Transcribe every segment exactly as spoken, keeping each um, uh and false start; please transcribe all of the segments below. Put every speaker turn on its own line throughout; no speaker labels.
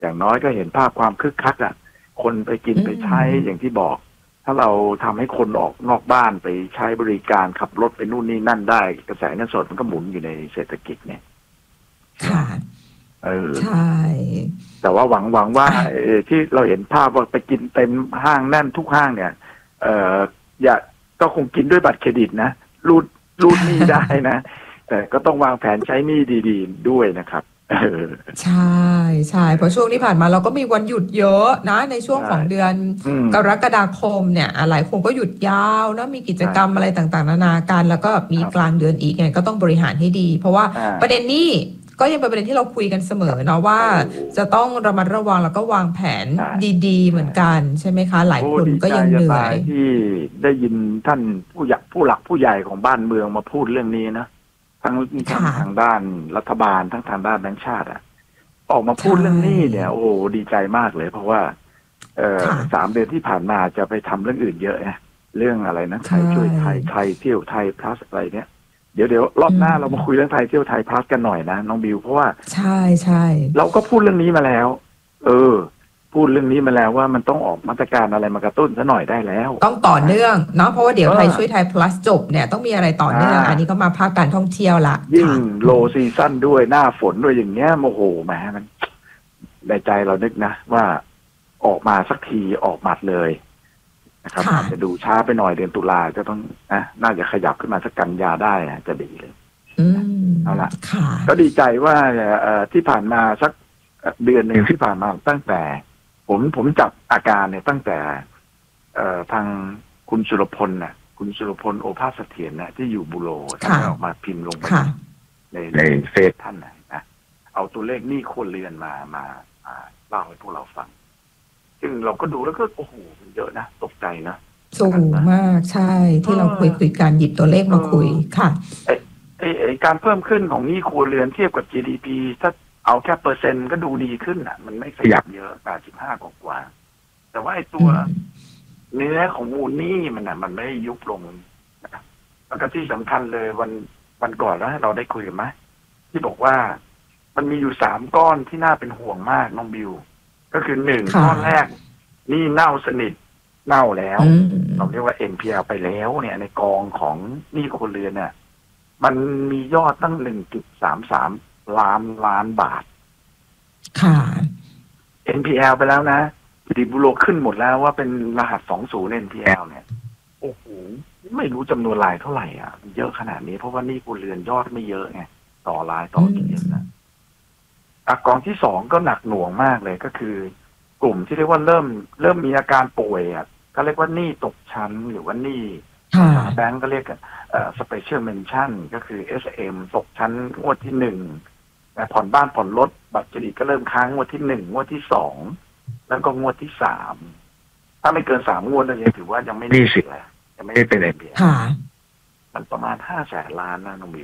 อย่างน้อยก็เห็นภาพความคึกคักอ่ะคนไปกินไปใช้อย่างที่บอกถ้าเราทำให้คนออกนอกบ้านไปใช้บริการขับรถไปนู่นนี่นั่นได้กระแสเงินสดมันก็หมุนอยู่ในเศรษฐกิจเนี่ย
ค่ะ
เออ
ใช่
แต่ว่าหวังหวังว่าที่เราเห็นภาพว่าไปกินเต็มห้างแน่นทุกห้างเนี่ยเอออย่าก็คงกินด้วยบัตรเครดิตนะรูดรูดหนี้ได้นะแต่ก็ต้องวางแผนใช้หนี้ดีๆด้วยนะครับ
ใช่ใช่เพราะช่วงที่ผ่านมาเราก็มีวันหยุดเยอะนะในช่วงของเดือนกรกฎาคมเนี่ยหลายคนก็หยุดยาวนะมีกิจกรรมอะไรต่างๆนานากันแล้วก็มีกลางเดือนอีกไงก็ต้องบริหารให้ดีเพราะว่าประเด็นนี้ก็ยังเป็นประเด็นที่เราคุยกันเสมอเนาะว่าจะต้องระมัดระวังแล้วก็วางแผนดีๆเหมือนกันใช่ไหมคะหลายคนก็ยังเหนื่อย
ที่ได้ยินท่านผู้หลักผู้หลักผู้ใหญ่ของบ้านเมืองมาพูดเรื่องนี้นะทั้งทั้งทางด้านรัฐบาลทั้งทางด้านแบงก์ชาติอ่ะออกมาพูดเรื่องนี้เนี่ยโอ้ดีใจมากเลยเพราะว่าเออสามเดือนที่ผ่านมาจะไปทำเรื่องอื่นเยอะนะเรื่องอะไรนะไทยช่วยไทยไทยเที่ยวไทยพลัสอะไรเนี่ยเดี๋ยวเดี๋ยวรอบหน้าเรามาคุยเรื่องไทยเที่ยวไทยพลัสกันหน่อยนะน้องบิวเพราะว่า
ใช่ใช่
เราก็พูดเรื่องนี้มาแล้วเออพูดเรื่องนี้มาแล้วว่ามันต้องออกมาตรการอะไรมากระตุ้นซะหน่อยได้แล้ว
ต้องต่อเนื่องเนาะเพราะว่าเดี๋ยวไทยช่วยไทย plus จบเนี่ยต้องมีอะไรต่อเนื่องอันนี้ก็มาภาคการท่องเที่ยวละ
ยิ่งโลซีซั่นด้วยหน้าฝนด้วยอย่างเงี้ยโมโหแหมมันในใจเรานึกนะว่าออกมาสักทีออกหมัดเลยนะครับอาจจะดูช้าไปหน่อยเดือนตุลาจะต้องนะน่าจะขยับขึ้นมาสักกันยาได้จะดีเลยเอาละก็ดีใจว่าที่ผ่านมาสักเดือนหนึ่งที่ผ่านมาตั้งแต่ผมผมจับอาการเนี่ยตั้งแต่เอ่อทางคุณสุรพลน่ะคุณสุรพลโอภาสเสถียรนะที่อยู่บุโรท่านออกมาพิมพ์ลงไปในในเฟซท่านนะเอาตัวเลขหนี้ครัวเรือนมามาเล่าให้พวกเราฟังซึ่งเราก็ดูแล้วก็โอ้โหเยอะนะตกใจนะ
สูงมากใช่ที่เราคุยคุยกันหยิบตัวเลขมาคุยค่ะ
ไอ้ไอ้ไอ้การเพิ่มขึ้นของหนี้ครัวเรือนเทียบกับ จี ดี พี ถ้าเอาแค่เปอร์เซ็นต์ก็ดูดีขึ้นอ่ะมันไม่ขยับเยอะแปดสิบห้ากว่าแต่ว่าไอ้ตัวเนื้อของมูลหนี้มันอ่ะมันไม่ยุบลงนะแล้วก็ที่สำคัญเลยวันวันก่อนแล้วเราได้คุยกันไหมที่บอกว่ามันมีอยู่สามก้อนที่น่าเป็นห่วงมากน้องบิวก็คือหนึ่งก้อนแรกนี่เน่าสนิทเน่าแล้วเราเรียกว่า เอ็น พี แอล ไปแล้วเนี่ยในกองของหนี้ครัวเรือนเนี่ยมันมียอดตั้ง หนึ่งจุดสามสาม ล้านล้านบาท
ค่ะ
เอ็น พี แอล ไปแล้วนะดิบุโรขึ้นหมดแล้วว่าเป็นรหัสสองศูนย์ เอ็น พี แอล เนี่ยโอ้โหไม่รู้จำนวนรายเท่าไหร่อ่ะเยอะขนาดนี้เพราะว่าหนี้ครัวเรือนยอดไม่เยอะไงต่อรายต่อเดือนนะกองที่สองก็หนักหน่วงมากเลยก็คือกลุ่มที่เรียกว่าเริ่มเริ่มมีอาการป่วยอ่ะก็เรียกว่าหนี้ตกชั้นหรือว่าหนี้แบงก์ก็เรียกเอ่อ special mention ก็คือ เอส เอ็ม ตกชั้นงวดที่หนึ่งแต่ผ่อนบ้านผ่อนรถบัตรเครดิตก็เริ่มค้างงวดที่หนึ่งงวดที่สองแล้วก็งวดที่สามถ้าไม่เกินสามงวดแล้วยังถือว่ายังไม่หนี้สินเลยยังไม่ได้เป็น เอ็น พี แอล มันประมาณห้าแสนล้านนะน้องบิว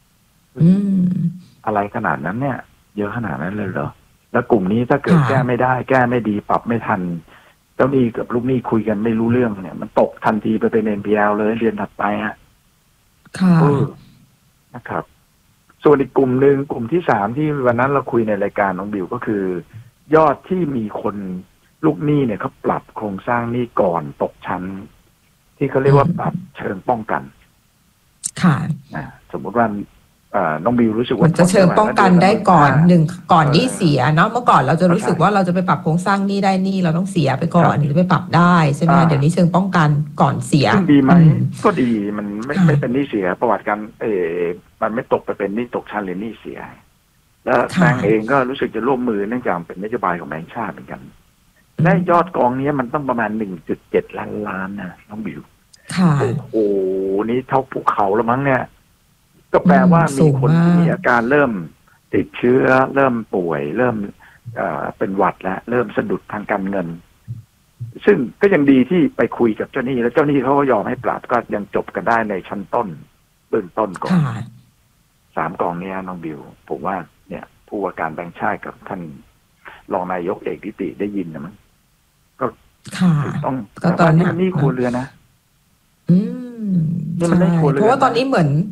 อะไรขนาดนั้นเนี่ยเยอะขนาดนั้นเลยเหรอแล้วกลุ่มนี้ถ้าเกิดแก้ไม่ได้แก้ไม่ดีปรับไม่ทันเจ้าหนี้กับลูกหนี้คุยกันไม่รู้เรื่องเนี่ยมันตกทันทีไปเป็น เอ็น พี แอล เลยเดือนถัดไปฮะ
ค่ะ
นะครับส่วนอีกกลุ่มหนึ่งกลุ่มที่สามที่วันนั้นเราคุยในรายการน้องบิวก็คือยอดที่มีคนลูกหนี้เนี่ยเขาปรับโครงสร้างหนี้ก่อนตกชั้นที่เขาเรียกว่าปรับเชิงป้องกัน
ค่ะ
สมมติว่าน้องบิวรู้สึกว่า
จะเชิงป้องกันได้ก่อนหนึ่งก่อนหนี้เสียเนาะเมื่อก่อนเราจะรู้สึกว่าเราจะไปปรับโครงสร้างหนี้ได้หนี้เราต้องเสียไปก่อนหรือไปปรับได้ใช่ไหมเดี๋ยวนี้เชิงป้องกันก่อนเสีย
ดีไหมก็ดีมันไม่ไม่เป็นหนี้เสียประวัติการเออมันไม่ตกไปเป็นหนี้ตกชั้นหรือหนี้เสียแล้วแบงก์เองก็รู้สึกจะร่วมมือเนื่องจากเป็นนโยบายของแบงก์ชาติเหมือนกันและยอดกองนี้มันต้องประมาณ หนึ่งจุดเจ็ด ล้านล้านนะน้องบิวโอ้โหนี่เท่าภูเขาแล้วมั้งเนี่ยก็แปลว่ามีคนที่มีอาการเริ่มติดเชื้อเริ่มป่วยเริ่มเอ่อเป็นหวัดแล้วเริ่มสะดุดทางการเงินซึ่งก็ยังดีที่ไปคุยกับเจ้าหนี้แล้วเจ้าหนี้เขาก็ยอมให้ปรับก็ยังจบกันได้ในชั้นต้นเบื้องต้นก่อนสามกองนี้น้องบิวผมว่าเนี่ยผู้ว่าการแบงก์ชาติกับท่านรองนายกเอกนิติได้ยินนะมั้งก็ต้อง
ก็ตอนนี้
นี่ครัวเรือนนะ
อืมใช่เพราะว่าตอนนี้เหมือน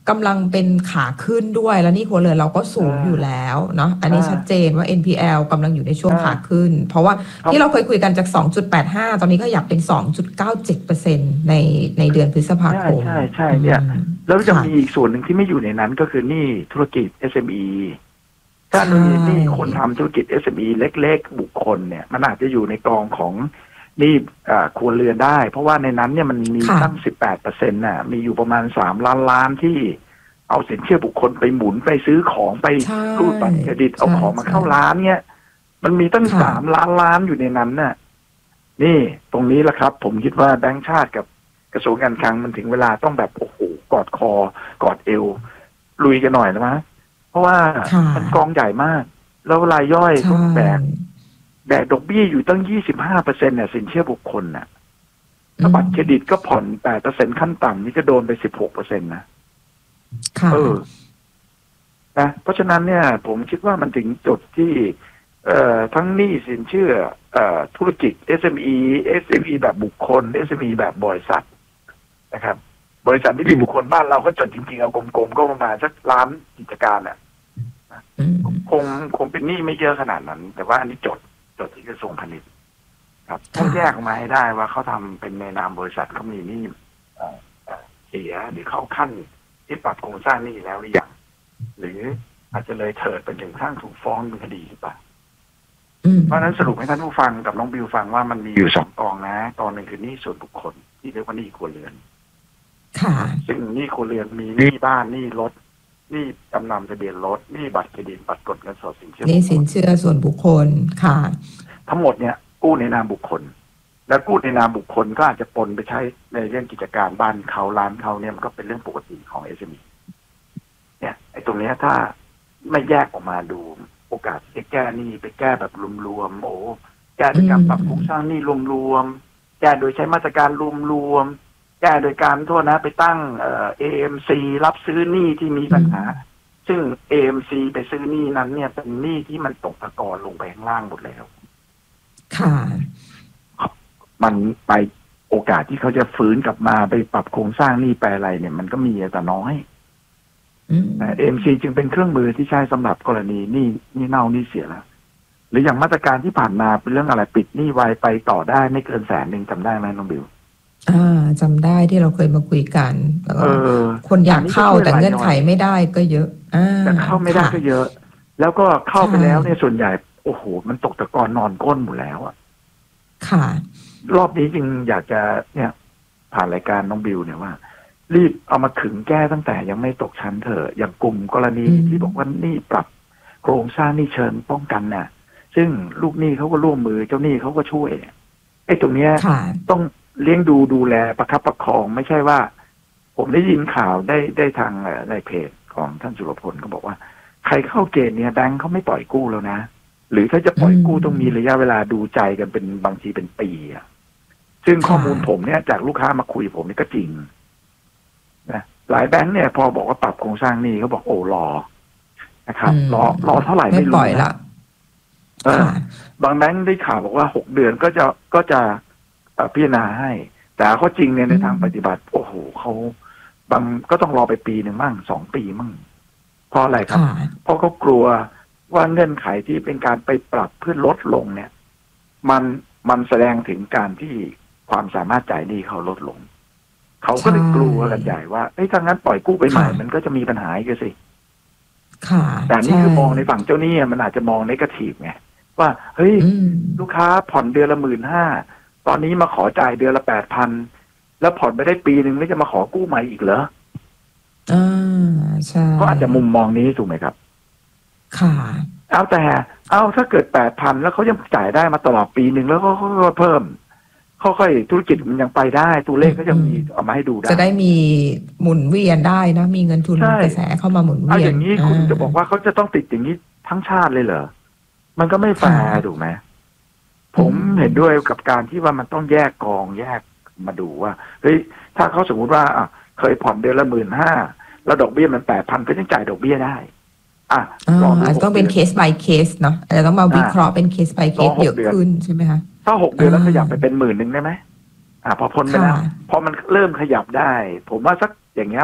กำลังเป็นขาขึ้นด้วยแล้วนี่ครัวเรือนเราก็สูงอยู่แล้วเนาะอันนี้ชัดเจนว่า เอ็น พี แอล กำลังอยู่ในช่วงขาขึ้นเพราะว่าที่เราเคยคุยกันจาก สองจุดแปดห้า ตอนนี้ก็อยากเป็น สองจุดเก้าเจ็ดเปอร์เซ็นต์ ในในเดือนพฤษภาคม
ใช่ใช่เนี่ยแล้วจะมีอีกส่วนหนึ่งที่ไม่อยู่ในนั้นก็คือหนี้ธุรกิจ เอส เอ็ม อี ถ้ามีหนี้คนทำธุรกิจ เอส เอ็ม อี เล็กๆบุคคลเนี่ยมันอาจจะอยู่ในกองของหนี้ครัวเรือนได้เพราะว่าในนั้นเนี่ยมันมีตั้ง สิบแปดเปอร์เซ็นต์ น่ะมีอยู่ประมาณสามล้านล้านที่เอาสินเชื่อบุคคลไปหมุนไปซื้อของไปรูดบัตรเครดิตเอาของมาเข้าร้านเนี่ยมันมีตั้งสามล้านล้านอยู่ในนั้นน่ะนี่ตรงนี้แหละครับผมคิดว่าแบงก์ชาติกับกระทรวงการคลังมันถึงเวลาต้องแบบโอ้โหกอดคอกอดเอวลุยกันหน่อยนะมั้ยเพราะว่ามันกองใหญ่มากแล้วรายย่อยต้องแบกแบกดอกเบี้ยอยู่ตั้ง ยี่สิบห้าเปอร์เซ็นต์ เนี่ยสินเชื่อบุคคลน่ะถ้าบัตรเครดิตก็ผ่อน แปดเปอร์เซ็นต์ ขั้นต่ำนี่ก็โดนไป สิบหกเปอร์เซ็นต์ นะเออนะเพราะฉะนั้นเนี่ยผมคิดว่ามันถึงจุดที่เอ่อทั้งหนี้สินเชื่อเอ่อธุรกิจ เอส เอ็ม อี เอส เอ็ม อี แบบบุคคล เอส เอ็ม อี แบบบริษัทนะครับบริษัทที่มีบุคคลบ้านเราก็จดจริงๆเอากลมๆก็ประมาณสักล้านกิจการน่ะคงคงเป็นหนี้ไม่เยอะขนาดนั้น แต่ว่าอันนี้จดจดที่กระทรวงพาณิชย์ครับต้องแยกออกมาให้ได้ว่าเขาทำเป็นในนามบริษัทเขามีหนี้เสียหรือเข้าขั้นที่ปรับโครงสร้างหนี้แล้วหรือยังหรืออาจจะเลยเถิดไปถึงขั้นถูกฟ้องเป็นคดีหรือเปล่าเพราะฉะนั้นสรุปให้ท่านผู้ฟังกับน้องบิวฟังว่ามันมีอยู่สองกองนะกองหนึ่งคือหนี้ส่วนบุคคลที่เรียกว่าหนี้ครัวเรือน
ค่ะ
ซึ่งหนี้ครัวเรือนมีหนี้บ้านหนี้รถหนี้จำนำทะเบียนรถหนี้บัตรเครดิตบัตรกดเงินสดสินเชื่อ
หนี้สินเชื่อส่วนบุคคลค่ะ
ทั้งหมดเนี่ยกู้ในนามบุคคลแล้วกู้ในนามบุคคลก็อาจจะปนไปใช้ในเรื่องกิจการบ้านเขาร้านเขาเนี่ยมันก็เป็นเรื่องปกติของ เอส เอ็ม อี เนี่ยไอ้ตรงนี้ถ้าไม่แยกออกมาดูโอกาสจะแก้หนี้ไปแก้แบบรวมๆโอ้แก้โดยการปรับโครงสร้างหนี้รวมๆแก้โดยใช้มาตรการรวมๆแก้โดยการโทษนะไปตั้งเอ่อ เอ เอ็ม ซี รับซื้อหนี้ที่มีปัญหาซึ่ง เอ เอ็ม ซี ไปซื้อหนี้นั้นเนี่ยเป็นหนี้ที่มันตกตะกอนลงไปข้างล่างหมดแล้ว
ค่ะ
มันไปโอกาสที่เขาจะฟื้นกลับมาไปปรับโครงสร้างหนี้ไปอะไรเนี่ยมันก็มีแต่น้อยแต่ เอ เอ็ม ซี จึงเป็นเครื่องมือที่ใช้สำหรับกรณีหนี้หนี้เน่าหนี้เสียแล้วหรืออย่างมาตรการที่ผ่านมาเป็นเรื่องอะไรปิดหนี้ไวไปต่อได้ไม่เกินแสนหนึ่งจำได้ไหมน้องบิว
อ่าจำได้ที่เราเคยมาคุยกันแล้วก็คนอยากเข้าแต่เงื่อนไขไม่ได้ก็เยอะอ่า
แต่เข้าไม่ได้ก็เยอะแล้วก็เข้าไปแล้วเนี่ยส่วนใหญ่โอ้โหมันตกตะกอนนอนก้นหมดแล้วอ่ะ
ค่ะ
รอบนี้จึงอยากจะเนี่ยผ่านรายการน้องบิวเนี่ยว่ารีบเอามาขึงแก้ตั้งแต่ยังไม่ตกชั้นเถอะอย่างกลุ่มกรณีที่บอกว่านี่ปรับโครงสร้างนี่เชิญป้องกันน่ะซึ่งลูกหนี้เขาก็ร่วมมือเจ้าหนี้เขาก็ช่วยไอ้ตรงเนี้ยต้องเลี้ยงดูดูแลประคับประคองไม่ใช่ว่าผมได้ยินข่าวได้ได้ทางในเพจของท่านสุรพลก็บอกว่าใครเข้าเกณฑ์เนี่ยแบงค์เขาไม่ปล่อยกู้แล้วนะหรือถ้าจะปล่อยกู้ต้องมีระยะเวลาดูใจกันเป็นบางทีเป็นปีอ่ะซึ่งข้อมูลผมเนี่ยจากลูกค้ามาคุยผมนี่ก็จริงนะหลายแบงค์เนี่ยพอบอกว่าปรับโครงสร้างหนี้เขาบอกโอ้รอนะครับรอรอเท่าไหร่ไม่รู้นะเออบางแบงค์ได้ข่าวบอกว่าหกเดือนก็จะก็จะพิจารณาให้แต่ข้อจริงเนี่ยในทางปฏิบัติโอ้โหเขาบางก็ต้องรอไปปีหนึ่งมั่งสองปีมั่งเพราะอะไรครับเพราะเขากลัวว่าเงื่อนไขที่เป็นการไปปรับเพื่อลดลงเนี่ยมันมันแสดงถึงการที่ความสามารถจ่ายหนี้เขาลดลงเขาก็เลยกลัวกันใหญ่ว่าเอ้ยถ้างั้นปล่อยกู้ไปใหม่มันก็จะมีปัญหาอีกสิแต่นี่คือมองในฝั่งเจ้าหนี้มันอาจจะมองเนกาทีฟไงว่าเฮ้ยลูกค้าผ่อนเดือนละหมื่นห้าตอนนี้มาขอจ่ายเดือนละแปดพันแล้วผ่อนไปได้ปีหนึ่งแล้วจะมาขอกู้ใหม่อีกเหรอ
อ่าใช่
ก็อาจจะมุมมองนี้ถูกไหมครับ
ค่ะ
เอาแต่เอาถ้าเกิดแปดพันแล้วเขายังจ่ายได้มาตลอดปีหนึ่งแล้วก็เพิ่มค่อยๆธุรกิจมันยังไปได้ตัวเลขก็ยังมีเอามาให้ดูได้
จะได้มีหมุนเวียนได้นะมีเงินทุนกระแสเข้ามาหมุนเวียนเอา
อย่างนี้คุณจะบอกว่าเขาจะต้องติดอย่างนี้ทั้งชาติเลยเหรอมันก็ไม่แฟร์ถูกไหมผมเห็นด้วยกับการที่ว่ามันต้องแยกกองแยกมาดูว่าเฮ้ยถ้าเขาสมมุติว่าอ่ะเคยผ่อนเดือนละหมื่นห้าแล้วดอกเบี้ยมันแปดพันก็ยังจ่ายดอกเบี้ยได้อ่ะ
อาจจะต้องเป็นเคส by เคสเนาะอาจจะต้องมาวิเคราะห์เป็นเคส by เคสเยอะขึ้นใช่ไหมคะ
ถ้าหกเดือนแล้วขยับไปเป็นหมื่นหนึ่งได้ไหมอ่าพอพ้นไปแล้วพอมันเริ่มขยับได้ผมว่าสักอย่างเงี้ยไม่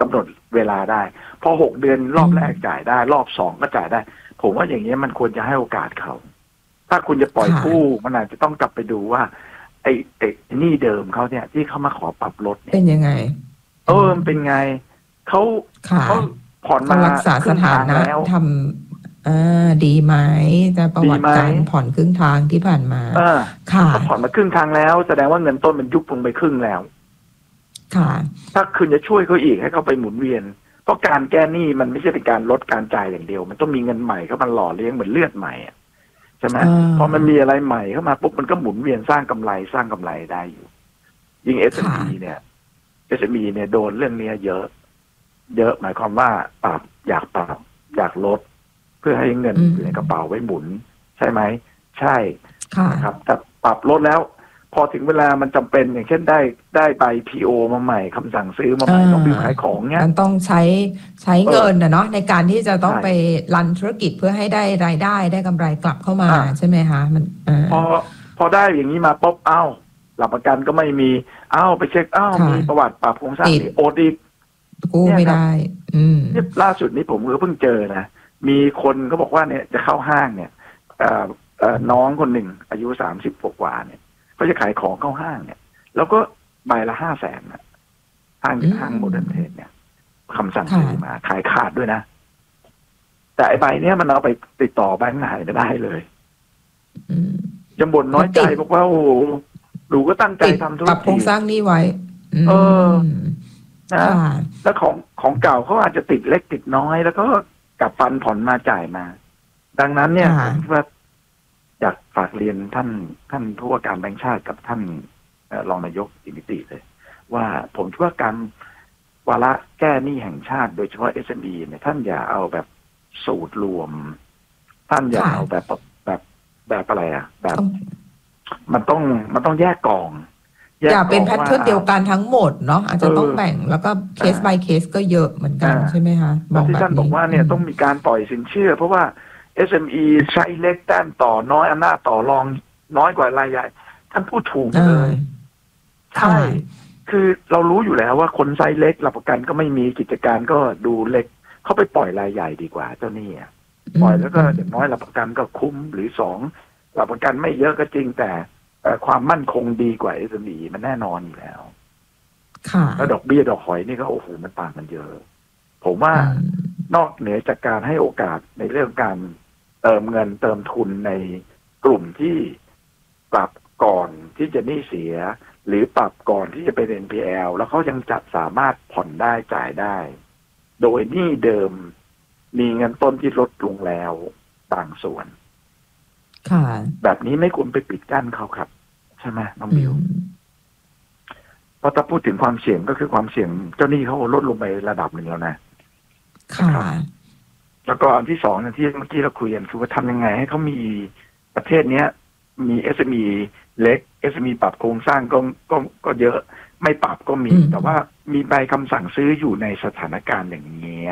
กำหนดเวลาได้พอหกเดือนรอบแรกจ่ายได้รอบสองก็จ่ายได้ผมว่าอย่างนี้มันควรจะให้โอกาสเขาถ้าคุณจะปล่อยกู้มันอาจจะต้องกลับไปดูว่าไอ้ไอ้หนี้เดิมเขาเนี่ยที่เขามาขอปรับลดเนี่ย
เป็นยังไง
เออมันเป็นไงเขาเขาผ่อนมา
รักษาสถานะทำอ่าดีไหมแต่ประวัติการผ่อนครึ่งทางที่ผ่านมา
ค่ะเขาผ่อนมาครึ่งทางแล้วแสดงว่าเงินต้นมันยุบลงไปครึ่งแล้ว
ค่ะ
ถ้าคุณจะช่วยเขาอีกให้เขาไปหมุนเวียนเพราะการแก้หนี้มันไม่ใช่เป็นการลดการจ่ายอย่างเดียวมันต้องมีเงินใหม่เข้ามาหล่อเลี้ยงเหมือนเลือดใหม่ใช่ไหมพอมันมีอะไรใหม่เข้ามาปุ๊บมันก็หมุนเวียนสร้างกำไรสร้างกำไรได้อยู่ยิ่ง เอส เอ็ม อี เนี่ย เอส เอ็ม อี เนี่ยโดนเรื่องนี้เยอะเยอะหมายความว่าปรับอยากปรับอยากลดเพื่อให้เงินอยู่ในกระเป๋าไว้หมุนใช่ไหมใช่นะครับแต่ปรับลดแล้วพอถึงเวลามันจำเป็นอย่างเช่นได้ได้ใบ พี โอ มาใหม่คำสั่งซื้อมาใหม่ต้องไปขายของเนี้ย
มันต้องใช้ใช้เงินนะเนาะในการที่จะต้องไปรันธุรกิจเพื่อให้ได้รายได้ได้กำไรกลับเข้ามาใช่ไหมคะมัน
พอพอได้อย่างนี้มาปุ๊บเอ้าหลักประกันก็ไม่มีเอ้าไปเช็คเอ้ามีประวัติปรับโครงสร้างโอดี
กู้ไม่ได้อืม
ล่าสุดนี้ผมก็เพิ่งเจอนะมีคนก็บอกว่าเนี่ยจะเข้าห้างเนี่ยน้องคนหนึ่งอายุสามสิบกว่าเนี่ยเขาจะขายของเข้าห้างเนี่ยแล้วก็ใบละห้าแสนนะห้างห้างโมเดิร์นเทรดเนี่ยคำสั่งซื้อมาขายขาดด้วยนะแต่ไอ้ใบเนี้ยมันเอาไปติดต่อแบงค์ไหนไม่ได้เลยยังบ่นน้อยใจบอกว่าโอ้หนูก็ตั้งใจทำธุรกิจ
ปรับโครงสร้างนี้ไว้
เออนะแล้วของของเก่าเขาอาจจะติดเล็กติดน้อยแล้วก็กลับฟันผ่อนมาจ่ายมาดังนั้นเนี่ยผมว่าอยากฝากเรียนท่านท่านผู้ว่าการแบงก์ชาติกับท่านรองนายกอิมิติเลยว่าผมคิดว่าการวาระแก้หนี้แห่งชาติโดยเฉพาะ เอส เอ็ม อี เนี่ยท่านอย่าเอาแบบสูตรรวมท่านอย่าเอาแบบแบบแบบอะไรอ่ะแบบมันต้องมันต้องแยกกอง
อย่าเป็นแพทเทิร์นเดียวกันทั้งหมดเนาะอาจจะต้องแบ่งแล้วก็เคส by เคสก็เยอะเหมือนกันใช่ไหมคะ
บอกที่ท่านบอกว่าเนี่ยต้องมีการปล่อยสินเชื่อเพราะว่า เอส เอ็ม อี ใช้เล็กแต้มต่อน้อยอำนาจต่อรองน้อยกว่ารายใหญ่ท่านพูดถูกเลยใช่คือเรารู้อยู่แล้วว่าคนไซส์เล็กหลักประกันก็ไม่มีกิจการก็ดูเล็กเขาไปปล่อยรายใหญ่ดีกว่าเจ้านี่ปล่อยแล้วก็อย่างน้อยหลักประกันก็คุ้มหรือสองหลักประกันไม่เยอะก็จริงแต่ความมั่นคงดีกว่า เอส เอ็ม อี มันแน่นอนอยู่แล้วแล้วดอกเบี้ยดอกหอยนี่ก็โอ้โหมันต่างกันเยอะผมว่านอกเหนือจากการให้โอกาสในเรื่องการเติมเงินเติมทุนในกลุ่มที่ปรับก่อนที่จะหนี้เสียหรือปรับก่อนที่จะเป็น เอ็น พี แอล แล้วเขายังจะสามารถผ่อนได้จ่ายได้โดยหนี้เดิมมีเงินต้นที่ลดลงแล้วบางส่วนแบบนี้ไม่ควรไปปิดกั้นเขาครับใช่ไหมน้องบิวเพราะถ้าพูดถึงความเสี่ยงก็คือความเสี่ยงเจ้าหนี้เขาลดลงไประดับหนึ่งแล้วนะ
ค่ะ
แล้วก็อันที่สองนะที่เมื่อกี้เราคุยกันคือว่าทำยังไงให้เขามีประเทศเนี้ยมี เอส เอ็ม อี เล็ก เอส เอ็ม อี ปรับโครงสร้างก็ก็ก็เยอะไม่ปรับก็มีแต่ว่ามีใบคำสั่งซื้ออยู่ในสถานการณ์อย่างนี้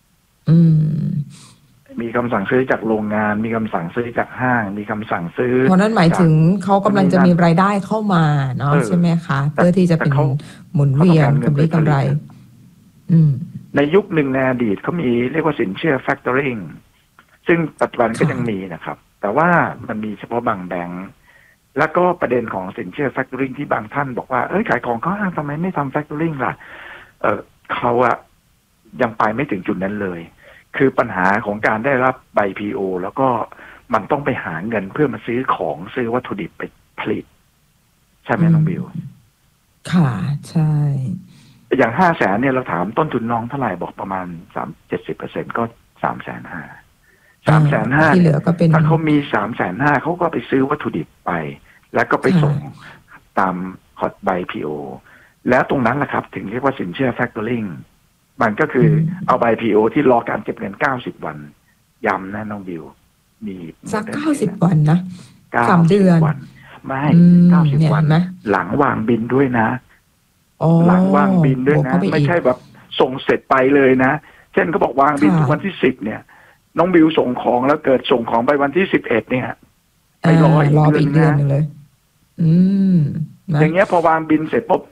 มีคำสั่งซื้อจากโรงงานมีคำสั่งซื้อจากห้างมีคำสั่งซื้อ
เพราะนั้นหมายถึงเขากำลังจะมีรายได้เข้ามาเนาะใช่ไหมคะเพื่อที่จะเป็นหมุนเวียนกำไรกำไร
ในยุคหนึ่งในอดีตเขามีเรียกว่าสินเชื่อ factoring ซึ่งปัจจุบันก็ยังมีนะครับแต่ว่ามันมีเฉพาะบางแบงก์แล้วก็ประเด็นของสินเชื่อ factoring ที่บางท่านบอกว่าเอ้ยขายของเขาห้างทำไมไม่ทำ factoring ล่ะเออเขาอะยังไปไม่ถึงจุดนั้นเลยคือปัญหาของการได้รับใบ พี โอ แล้วก็มันต้องไปหาเงินเพื่อมาซื้อของซื้อวัตถุดิบไปผลิตใช่ไหมน้องบิว
ค่ะใช่
อย่างห้าแสนเนี่ยเราถามต้นทุนน้องเท่าไหร่บอกประมาณสามเจ็ดสิบเปอร์เซ็นก็สามแสนห้าสามแสนห้า
ที่เหลือก็เป็น
ถ้าเขามีสามแสนห้าเขาก็ไปซื้อวัตถุดิบไปแล้วก็ไปส่งตามคอร์ดใบ พี โอ แล้วตรงนั้นแหละครับถึงเรียกว่าสินเชื่อ factoringมันก็คือเอาใบ พี โอ ที่รอการเก็บเงินเก้าสิบวันย้ำนะน้องบิวมี
สักเก้าสิบวันนะสามเดือน
ไม่เก้าสิบวันหลังวางบินด้วยนะหลังวางบินด้วยนะไม่ใช่แบบส่งเสร็จไปเลยนะเช่นเขาบอกวางบินทุกวันที่สิบเนี่ยน้องบิวส่งของแล้วเกิดส่งของไปวันที่สิบเอ็ดเนี่ยไปรออีกเดือนนึงเลยอืมอย่างเงี้ยพอวางบินเสร็จปุ๊บ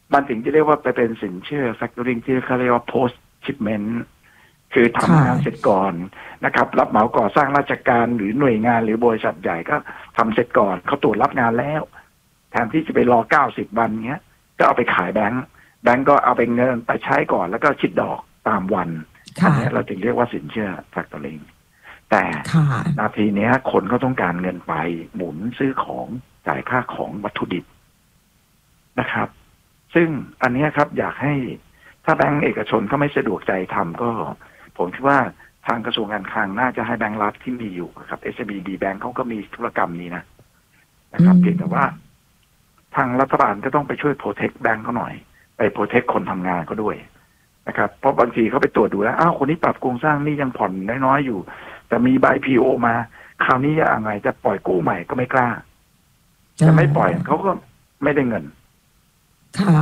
มันถึงจะเรียกว่าไปเป็นสินเชื่อ factoring ที่เขาเรียกว่า post shipment คือทำงานเสร็จก่อนนะครับรับเหมาก่อสร้างราชการหรือหน่วยงานหรือบริษัทใหญ่ก็ทำเสร็จก่อนเขาตรวจรับงานแล้วแทนที่จะไปรอเก้าสิบวันเงี้ยก็เอาไปขายแบงก์แบงก์ก็เอาไปเงินไปใช้ก่อนแล้วก็คิดดอกตามวันอันนี้เราจึงเรียกว่าสินเชื่อ factoring แต่นาทีนี้คนก็ต้องการเงินไปหมุนซื้อของจ่ายค่าของวัตถุดิบนะครับซึ่งอันนี้ครับอยากให้ถ้าแบงก์เอกชนเขาไม่สะดวกใจทำก็ผมคิดว่าทางกระทรวงการคลังน่าจะให้แบงก์รัฐที่มีอยู่ครับ เอส บี ดี Bank เขาก็มีธุรกรรมนี้นะนะครับเพียงแต่ว่าทางรัฐบาลก็ต้องไปช่วยโปรเทคแบงก์เขาหน่อยไปโปรเทคคนทำงานเขาด้วยนะครับเพราะบางทีเขาไปตรวจดูแล้วอ้าวคนนี้ปรับโครงสร้างนี่ยังผ่อนน้อยๆอยู่แต่มีใบ พี โอ มาคราวนี้ยังไงจะปล่อยกู้ใหม่ก็ไม่กล้าจะไม่ปล่อยเขาก็ไม่ได้เงิน
ค่ะ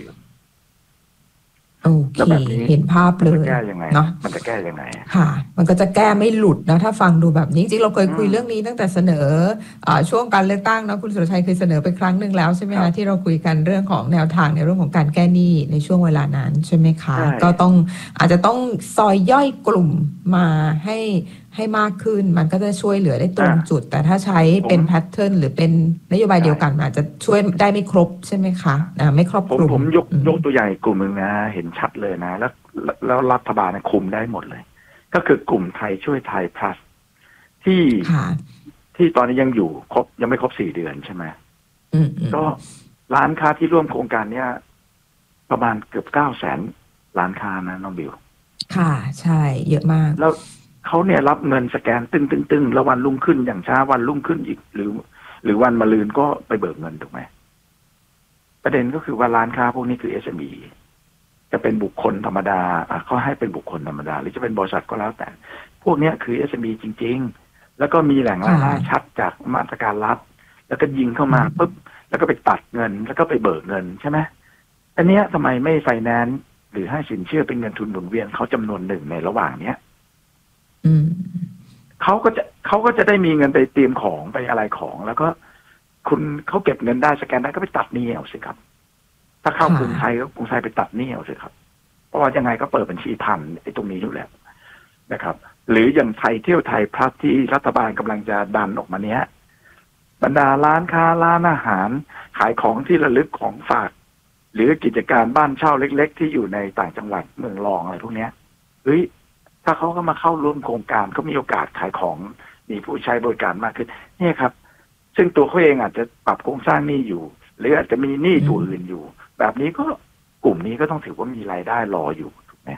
โอเคเห็นภาพเลยเนาะ
มันจะแก้ยังไง
ค่ะมันก็จะแก้ไม่หลุดนะถ้าฟังดูแบบนี้จริงๆเราเคยคุยเรื่องนี้ตั้งแต่เสนอช่วงการเลือกตั้งนะคุณสุรชัยเคยเสนอไปครั้งหนึ่งแล้วใช่ไหมคะที่เราคุยกันเรื่องของแนวทางในเรื่องของการแก้หนี้ในช่วงเวลานั้นใช่ไหมคะก็ต้องอาจจะต้องซอยย่อยกลุ่มมาให้ให้มากขึ้นมันก็จะช่วยเหลือได้ตรงจุดแต่ถ้าใช้เป็นแพทเทิร์นหรือเป็นนโยบายเดียวกันอาจจะช่วยได้ไม่ครบใช่ไหมคะไม่ครอบคลุม
ผมยกยกตัวอย่างกลุ่มหนึ่งนะเห็นชัดเลยนะแล้วแล้วรัฐบาลคุมได้หมดเลยก็คือกลุ่มไทยช่วยไทย plus ที่ที่ตอนนี้ยังอยู่ครบยังไม่ครบสี่เดือนใช่ไหมก็ร้านค้าที่ร่วมโครงการเนี้ยประมาณเกือบเก้าแสนร้านค้านะน้องบิว
ค่ะใช่เยอะมาก
แล้วเขาเนี่ยรับเงินสแกนตึ้งตึ้งตึ้งแล้ววันรุ่งขึ้นอย่างช้าวันรุ่งขึ้นอีกหรือหรือวันมะรืนก็ไปเบิกเงินถูกไหมประเด็นก็คือว่าร้านค้าพวกนี้คือ เอส เอ็ม อี จะเป็นบุคคลธรรมดาเขาให้เป็นบุคคลธรรมดาหรือจะเป็นบริษัทก็แล้วแต่พวกนี้คือ เอส เอ็ม อี จริงๆแล้วก็มีแหล่งรายได้ชัดจากมาตรการรัฐแล้วก็ยิงเข้ามาปุ๊บแล้วก็ไปตัดเงินแล้วก็ไปเบิกเงินใช่ไหมอันเนี้ยทำไมไม่ไฟแนนซ์หรือให้สินเชื่อเป็นเงินทุนหมุนเวียนเขาจำนวนหนึ่งในระหว่างเนี้ยเขาก็จะเขาก็จะได้มีเงินไปเตรียมของไปอะไรของแล้วก็คุณเขาเก็บเงินได้สแกนได้ก็ไปตัดหนี้เอาสิครับถ้าเข้ากรุงไทยก็กรุงไทยไปตัดหนี้เอาสิครับเพราะว่ายังไงก็เปิดบัญชีทันไอ้ตรงนี้อยู่แล้วนะครับหรืออย่างไทยเที่ยวไทยพลัสที่รัฐบาลกำลังจะดันออกมาเนี้ยบรรดาร้านค้าร้านอาหารขายของที่ระลึกของฝากหรือกิจการบ้านเช่าเล็กๆที่อยู่ในต่างจังหวัดเมืองรองอะไรพวกเนี้ยเฮ้ยถ้าเขาก็มาเข้าร่วมโครงการก็มีโอกาสขายของมีผู้ใช้บริการมากขึ้นนี่ครับซึ่งตัวเขาเองอาจจะปรับโครงสร้างหนี้อยู่หรืออาจจะมีหนี้ตัวอื่นอยู่แบบนี้ก็กลุ่มนี้ก็ต้องถือว่ามีรายได้รออยู่ถูกไหม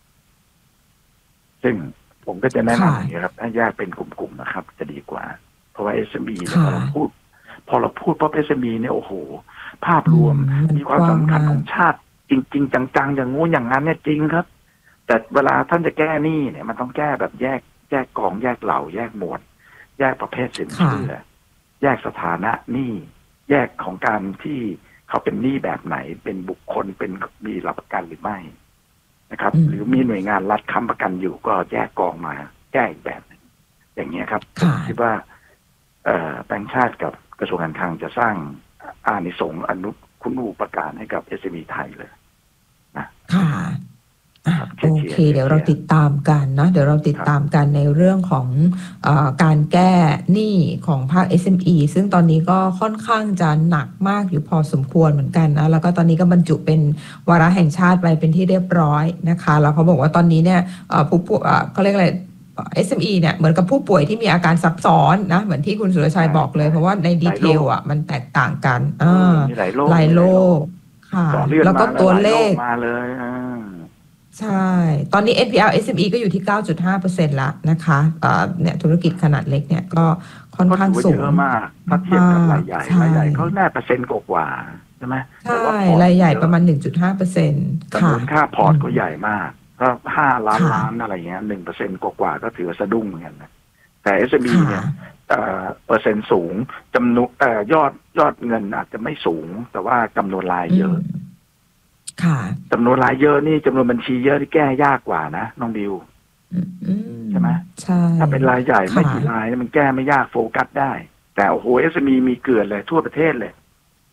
ซึ่งผมก็จะแนะนำอย่างนี้ครับให้แยกเป็นกลุ่มๆนะครับจะดีกว่าเพราะว่า เอส เอ็ม อี เนี่ยพอเราพูดพอเราพูดเพราะ เอส เอ็ม อี เนี่ยโอ้โหภาพรวมมีความสำคัญของชาติจริงๆจังๆอย่างงู้นอย่างนั้นเนี่ยจริงครับแต่เวลาท่านจะแก้หนี้เนี่ยมันต้องแก้แบบแยกแยกกองแยกเหล่าแยกหมวดแยกประเภทสินเชื่อแยกสถานะหนี้แยกของการที่เขาเป็นหนี้แบบไหนเป็นบุคคลเป็นมีหลักประกันหรือไม่นะครับหรือมีหน่วยงานรัฐค้ำประกันอยู่ก็แยกกองมาแก้อีกแบบนึงอย่างเงี้ยครับคิดว่าแบงก์ชาติกับกระทรวงการคลังจะสร้างอานิสงส์อนุคุณูปการให้กับ เอส เอ็ม อี ไทยเลยนะ
ค่ะโอเคเดี๋ยวเราติดตามกันนะเดี๋ยวเราติดตามกันในเรื่องของเอ่อการแก้หนี้ของภาค เอส เอ็ม อี ซึ่งตอนนี้ก็ค่อนข้างจะหนักมากอยู่พอสมควรเหมือนกันนะแล้วก็ตอนนี้ก็บรรจุเป็นวาระแห่งชาติไปเป็นที่เรียบร้อยนะคะแล้วเขาบอกว่าตอนนี้เนี่ยผู้ผู้เขาเรียกอะไร เอส เอ็ม อี เนี่ยเหมือนกับผู้ป่วยที่มีอาการซับซ้อนนะเหมือนที่คุณสุรชัยบอกเลยเพราะว่าในดีเทลอ่ะมันแตกต่างกันอ่าหลายโรคค่ะแล้วก็ตัวเลข
มาเลย
ใช่ตอนนี้ เอ็น พี แอล เอส เอ็ม อี ก็อยู่ที่ เก้าจุดห้าเปอร์เซ็นต์ แล้วนะคะเนี่ยธุรกิจขนาดเล็กเนี่ยก็ค่อนข้างสูง
เยอะมากถ้าเทียบกับรายใหญ่รายใหญ่เขาแน่เปอร์เซ็นต์กว่าใช่ไหม
ใช่รายใหญ่ประมาณ หนึ่งจุดห้าเปอร์เซ็นต์
ค่ะค่าพอร์ตก็ใหญ่มากก็ห้าล้านล้านอะไรเงี้ย หนึ่งเปอร์เซ็นต์ กว่าก็ถือสะดุ้งเหมือนกันนะแต่ เอส เอ็ม อี เนี่ยเปอร์เซ็นต์สูงจำนวนยอดยอดเงินอาจจะไม่สูงแต่ว่าจำนวนรายเยอะจำนวนรายเยอะนี่จำนวนบัญชีเยอะที่แก้ยากกว่านะน้องดิวใช่ไหม
ใช่
ถ้าเป็นรายใหญ่ไม่กี่รายมันแก้ไม่ยากโฟกัสได้แต่โอ้โห เอส เอ็ม อี มีเกลื่อนเลยทั่วประเทศเลย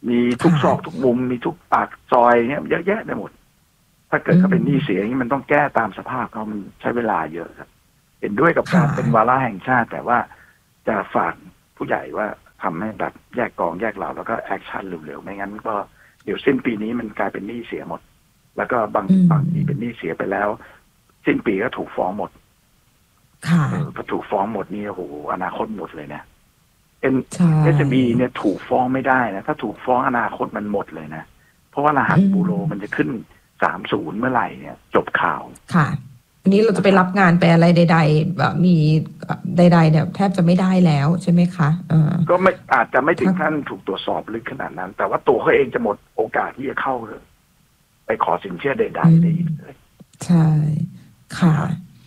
มีทุกซอกทุกมุมมีทุกปากซอยเนี่ยเยอะแยะไปหมดถ้าเกิดเขาเป็นหนี้เสียอย่างนี้มันต้องแก้ตามสภาพเขามันใช้เวลาเยอะครับเห็นด้วยกับการเป็นวาระแห่งชาติแต่ว่าจะฝากผู้ใหญ่ว่าทำให้แบบแยกกองแยกเหล่าแล้วก็แอคชั่นเร็วๆไม่งั้นก็เดี๋ยวสิ้นปีนี้มันกลายเป็นหนี้เสียหมดแล้วก็บางบางทีเป็นหนี้เสียไปแล้วสิ้นปีก็ถูกฟ้องหมดค่ะพอถูกฟ้องหมดนี่โอ้โหอนาคตหมดเลยนะเอ็นเอสบีเนี่ยถูกฟ้องไม่ได้นะถ้าถูกฟ้องอนาคตมันหมดเลยนะเพราะว่ารหัสบูโรมันจะขึ้นสามศูนย์เมื่อไหร่เนี่ยจบข่าว
ค่ะวันนี้เราจะไปรับงานไปอะไรใดๆแบบมีใดๆเนี่ยแทบจะไม่ได้แล้วใช่ไหมคะ
ก็ไม่อาจจะไม่ถึงขั้นถูกตรวจสอบลึกขนาดนั้นแต่ว่าตัวเขาเองจะหมดโอกาสที่จะเข้าไปขอสินเชื่อใดๆได้อีกเลย
ใช่ค่ะ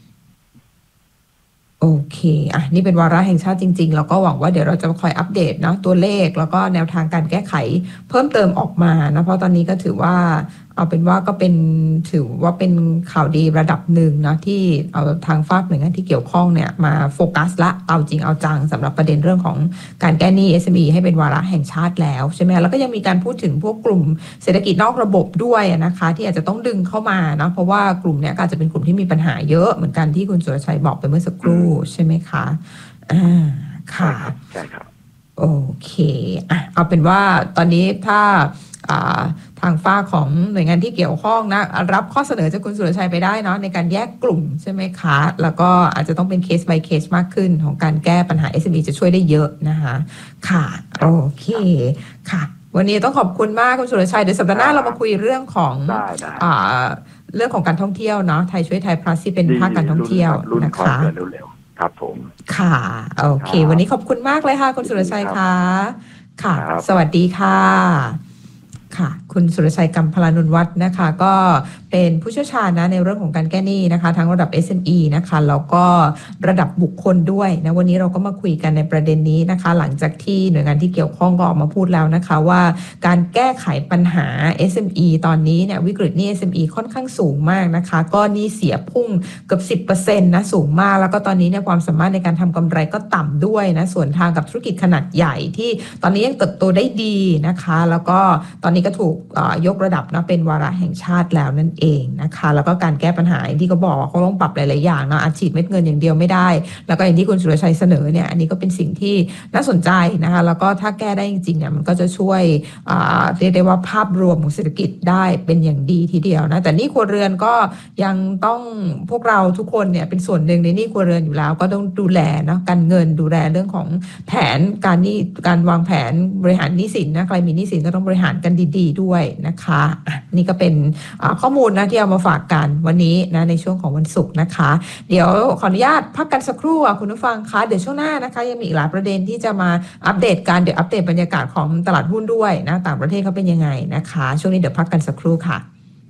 โอเคอ่ะนี่เป็นวาระแห่งชาติจริงๆแล้วก็หวังว่าเดี๋ยวเราจะคอยอัปเดตนะตัวเลขแล้วก็แนวทางการแก้ไขเพิ่มเติมออกมานะเพราะตอนนี้ก็ถือว่าเอาเป็นว่าก็เป็นถือว่าเป็นข่าวดีระดับหนึ่งนะที่เอาทางฝากหน่วยงานที่เกี่ยวข้องเนี่ยมาโฟกัสละเอาจริงเอาจังสำหรับประเด็นเรื่องของการแก้หนี้ เอส เอ็ม อี ให้เป็นวาระแห่งชาติแล้วใช่ไหมแล้วก็ยังมีการพูดถึงพวกกลุ่มเศรษฐกิจนอกระบบด้วยนะคะที่อาจจะต้องดึงเข้ามานะเพราะว่ากลุ่มเนี้ยอาจจะเป็นกลุ่มที่มีปัญหาเยอะเหมือนกันที่คุณสุรชัยบอกไปเมื่อสักครู่ใช่ไหมคะอ่าค่ะ
ใช่ครับ
โอเคอ่ะเอาเป็นว่าตอนนี้ถ้าทางฝ้าของหน่วยงานที่เกี่ยวข้องนะรับข้อเสนอจากคุณสุรชัยไปได้เนาะในการแยกกลุ่มใช่ไหมคะแล้วก็อาจจะต้องเป็นเคส by เคสมากขึ้นของการแก้ปัญหา เอส เอ็ม อี จะช่วยได้เยอะนะคะค่ะโอเคค่ะวันนี้ต้องขอบคุณมากคุณสุรชัยเดี๋ยวสัปดาห์หน้าเรามาคุยเรื่องของเรื่องของการท่องเที่ยวเนาะไทยช่วยไทย plus ที่เป็นภาคการท่องเที่ยวนะคะ
ครับผม
ค่ะโอเควันนี้ขอบคุณมากเลยค่ะคุณสุรชัยค่ะค่ะสวัสดีค่ะค่ะคุณสุรชัย กัมพลานุวัฒน์นะคะก็เป็นผู้เชี่ยวชาญนะในเรื่องของการแก้หนี้นะคะทั้งระดับ เอส เอ็ม อี นะคะแล้วก็ระดับบุคคลด้วยนะวันนี้เราก็มาคุยกันในประเด็นนี้นะคะหลังจากที่หน่วยงานที่เกี่ยวข้องก็ออกมาพูดแล้วนะคะว่าการแก้ไขปัญหา เอส เอ็ม อี ตอนนี้เนี่ยวิกฤตหนี้ เอส เอ็ม อี ค่อนข้างสูงมากนะคะก็หนี้เสียพุ่งเกือบ สิบเปอร์เซ็นต์ นะสูงมากแล้วก็ตอนนี้เนี่ยความสามารถในการทำกำไรก็ต่ำด้วยนะส่วนทางกับธุรกิจขนาดใหญ่ที่ตอนนี้ยังเติบโตได้ดีนะคะแล้วก็ตอนนี้ก็ถูกยกระดับนะเป็นวาระแห่งชาติแล้วนั่นเองนะคะแล้วก็การแก้ปัญหาที่เขาบอกเขาต้องปรับหลายๆอย่างเนาะอาชีพเม็ดเงินอย่างเดียวไม่ได้แล้วก็อย่างที่คุณสุรชัยเสนอเนี่ยอันนี้ก็เป็นสิ่งที่น่าสนใจนะคะแล้วก็ถ้าแก้ได้จริงๆเนี่ยมันก็จะช่วยเรียกได้ว่าภาพรวมของเศรษฐกิจได้เป็นอย่างดีทีเดียวนะแต่หนี้ครัวเรือนก็ยังต้องพวกเราทุกคนเนี่ยเป็นส่วนหนึ่งในหนี้ครัวเรือนอยู่แล้วก็ต้องดูแลนะการเงินดูแลเรื่องของแผนการหนี้การวางแผนบริหารหนี้สินนะใครมีหนี้สินก็ต้องบริหารกันดีๆด้วยนะคะนี่ก็เป็นข้อมูลนะที่เอามาฝากกันวันนี้นะในช่วงของวันศุกร์นะคะเดี๋ยวขออนุญาตพักกันสักครู่คุณผู้ฟังคะเดี๋ยวช่วงหน้านะคะยังมีอีกหลายประเด็นที่จะมาอัปเดตกันเดี๋ยวอัปเดตบรรยากาศของตลาดหุ้นด้วยนะต่างประเทศเขาเป็นยังไงนะคะช่วงนี้เดี๋ยวพักกันสักครู่ค่ะ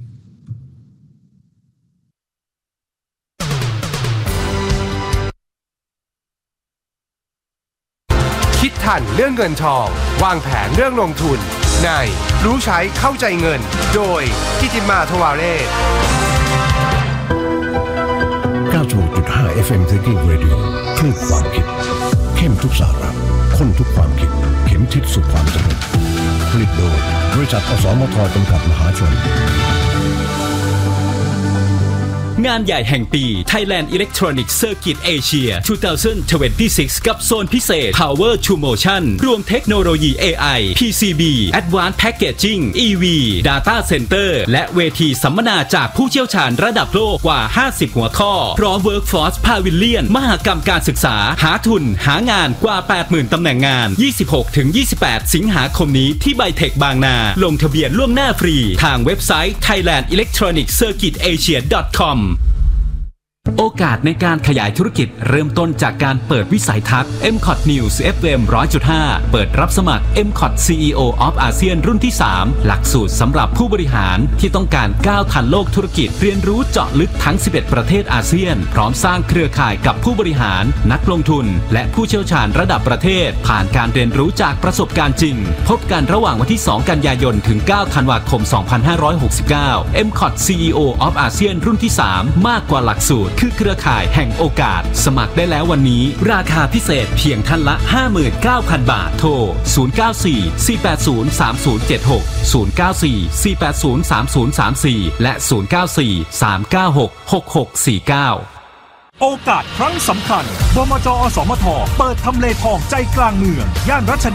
คิดทันเรื่องเงินทองวางแผนเรื่องลงทุนในรู้ใช้เข้าใจเงินโดยกิติมาทวาเรศ
เก้าสิบหกจุดห้า เอฟ เอ็ม Thinking Radio คลื่นความคิดเข้มทุกสาระข้นทุกความคิดเข็มทิศสู่ความสำเร็จผลิตโดยบริษัทอสมทจำกัดมหาชน
งานใหญ่แห่งปี Thailand Electronic Circuit Asia สองพันยี่สิบหก กับโซนพิเศษ Power to Motion รวมเทคโนโลยี เอ ไอ พี ซี บี Advanced Packaging อี วี Data Center และเวทีสัมมนาจากผู้เชี่ยวชาญระดับโลกกว่าห้าสิบหัวข้อพร้อม Workforce Pavilion มหกรรมการศึกษาหาทุนหางานกว่า แปดหมื่น ตำแหน่งงาน ยี่สิบหกถึงยี่สิบแปด สิงหาคมนี้ที่ไบเทคบางนาลงทะเบียนล่วงหน้าฟรีทางเว็บไซต์ ไทยแลนด์ อิเล็กทรอนิกส์ เซอร์กิต เอเชีย ดอท คอมโอกาสในการขยายธุรกิจเริ่มต้นจากการเปิดวิสัยทัศน์ เอ็ม คอท News เอฟ เอ็ม หนึ่งร้อยจุดห้า เปิดรับสมัคร เอ็ม คอท ซี อี โอ of อาเซียนรุ่นที่สามหลักสูตรสำหรับผู้บริหารที่ต้องการก้าวทันโลกธุรกิจเรียนรู้เจาะลึกทั้งสิบเอ็ดประเทศอาเซียนพร้อมสร้างเครือข่ายกับผู้บริหารนักลงทุนและผู้เชี่ยวชาญระดับประเทศผ่านการเรียนรู้จากประสบการณ์จริงพบกันระหว่างวันที่สองกันยายนถึงเก้าธันวาคมสองพันห้าร้อยหกสิบเก้า เอ็ม คอท ซี อี โอ of อาเซียนรุ่นที่สามมากกว่าหลักสูตรคือเครือข่ายแห่งโอกาสสมัครได้แล้ววันนี้ราคาพิเศษเพียงท่านละ ห้าหมื่นเก้าพัน บาทโทรศูนย์ เก้า สี่ สี่ แปด ศูนย์ สาม ศูนย์ เจ็ด หก ศูนย์ เก้า สี่ สี่ แปด ศูนย์ สาม ศูนย์ สาม สี่ และ ศูนย์ เก้า สี่ สาม เก้า หก หก หก สี่ เก้า
โอกาสครั้งสำคัญบมจ.อสมทเปิดทำเลทองใจกลางเมืองย่านรัช